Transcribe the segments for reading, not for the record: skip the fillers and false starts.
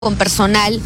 con personal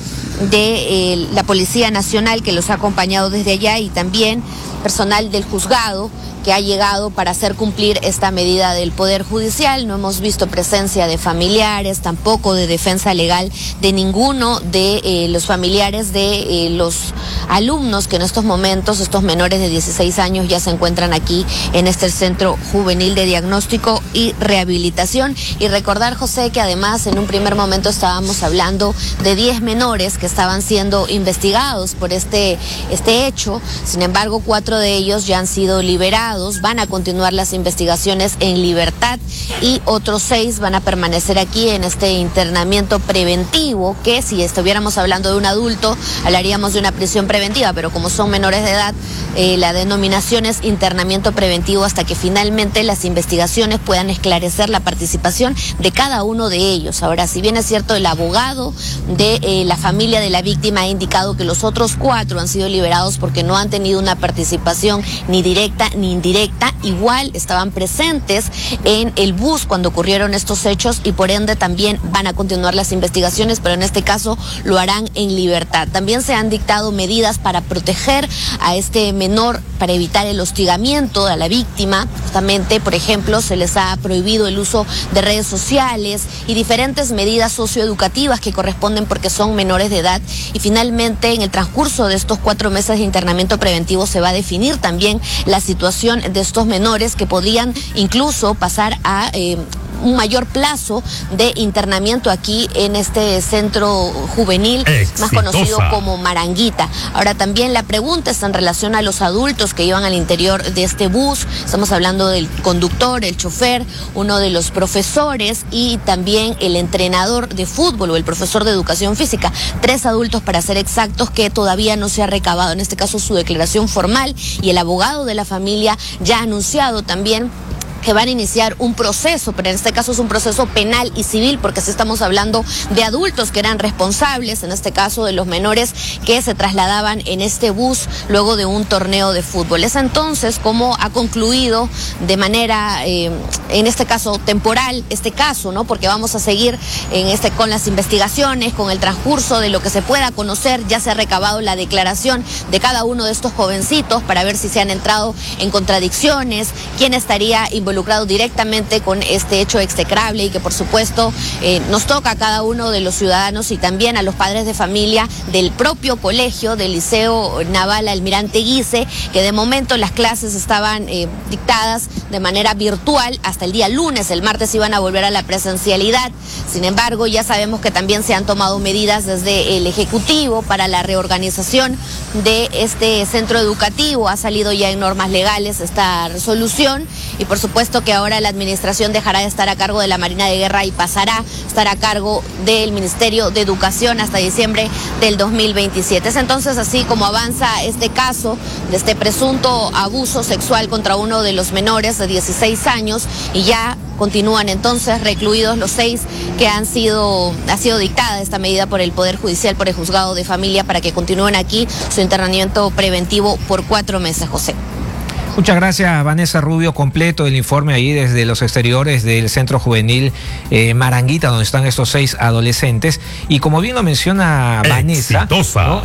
de la Policía Nacional que los ha acompañado desde allá y también personal del juzgado que ha llegado para hacer cumplir esta medida del Poder Judicial. No hemos visto presencia de familiares, tampoco de defensa legal de ninguno de los familiares de los alumnos que en estos momentos, estos menores de 16 años, ya se encuentran aquí en este Centro Juvenil de Diagnóstico y Rehabilitación. Y recordar, José, que además en un primer momento estábamos hablando de 10 menores que estaban siendo investigados por este hecho. Sin embargo, 4 de ellos ya han sido liberados. Van a continuar las investigaciones en libertad y otros 6 van a permanecer aquí en este internamiento preventivo, que si estuviéramos hablando de un adulto, hablaríamos de una prisión preventiva, pero como son menores de edad, la denominación es internamiento preventivo hasta que finalmente las investigaciones puedan esclarecer la participación de cada uno de ellos. Ahora, si bien es cierto, el abogado de la familia de la víctima ha indicado que los otros 4 han sido liberados porque no han tenido una participación ni directa ni indirecta, igual estaban presentes en el bus cuando ocurrieron estos hechos y por ende también van a continuar las investigaciones, pero en este caso lo harán en libertad. También se han dictado medidas para proteger a este menor, para evitar el hostigamiento a la víctima. Justamente, por ejemplo, se les ha prohibido el uso de redes sociales y diferentes medidas socioeducativas que corresponden porque son menores de edad. Y finalmente, en el transcurso de estos 4 meses de internamiento preventivo se va a definir también la situación de estos menores que podrían incluso pasar a un mayor plazo de internamiento aquí en este centro juvenil, más conocido como Maranguita. Ahora, también la pregunta es en relación a los adultos que iban al interior de este bus. Estamos hablando del conductor, el chofer, uno de los profesores y también el entrenador de fútbol o el profesor de educación física. 3 adultos para ser exactos, que todavía no se ha recabado en este caso su declaración formal, y el abogado de la familia ya ha anunciado también que van a iniciar un proceso, pero en este caso es un proceso penal y civil, porque sí estamos hablando de adultos que eran responsables, en este caso de los menores que se trasladaban en este bus luego de un torneo de fútbol. Es entonces como ha concluido de manera, en este caso temporal, este caso, ¿no? Porque vamos a seguir con las investigaciones, con el transcurso de lo que se pueda conocer. Ya se ha recabado la declaración de cada uno de estos jovencitos para ver si se han entrado en contradicciones, quién estaría involucrado directamente con este hecho execrable y que por supuesto nos toca a cada uno de los ciudadanos y también a los padres de familia del propio colegio, del Liceo Naval Almirante Guise, que de momento las clases estaban dictadas de manera virtual hasta el día lunes. El martes iban a volver a la presencialidad. Sin embargo, ya sabemos que también se han tomado medidas desde el Ejecutivo para la reorganización de este centro educativo. Ha salido ya en normas legales esta resolución y por supuesto que ahora la administración dejará de estar a cargo de la Marina de Guerra y pasará a estar a cargo del Ministerio de Educación hasta diciembre del 2027. Es entonces así como avanza este caso de este presunto abuso sexual contra uno de los menores de 16 años y ya continúan entonces recluidos los 6 que ha sido dictada esta medida por el Poder Judicial, por el Juzgado de Familia, para que continúen aquí su internamiento preventivo por 4 meses, José. Muchas gracias, Vanessa Rubio. Completo el informe ahí desde los exteriores del Centro Juvenil Maranguita, donde están estos 6 adolescentes. Y como bien lo menciona Vanessa, ¿no?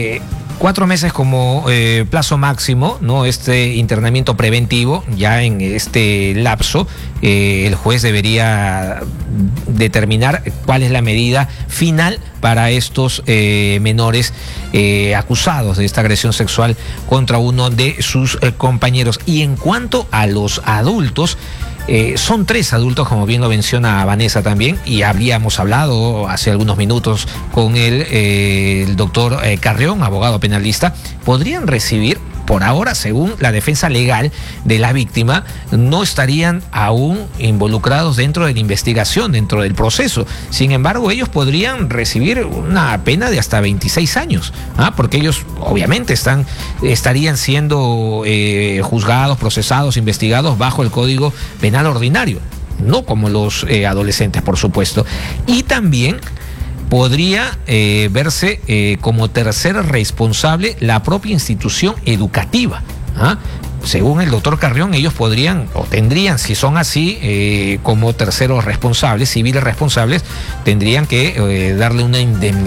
4 meses como plazo máximo, ¿no? Este internamiento preventivo, ya en este lapso, el juez debería determinar cuál es la medida final para estos menores acusados de esta agresión sexual contra uno de sus compañeros. Y en cuanto a los adultos, son 3 adultos, como bien lo menciona Vanessa también, y habíamos hablado hace algunos minutos con el doctor Carrión, abogado penalista. Podrían recibir, por ahora, según la defensa legal de la víctima, no estarían aún involucrados dentro de la investigación, dentro del proceso. Sin embargo, ellos podrían recibir una pena de hasta 26 años, porque ellos obviamente estarían siendo juzgados, procesados, investigados bajo el Código Penal ordinario, no como los adolescentes, por supuesto. Y también podría verse como tercer responsable la propia institución educativa, según el doctor Carrión, ellos podrían o tendrían, si son así, como terceros responsables, civiles responsables, tendrían que darle una indemnización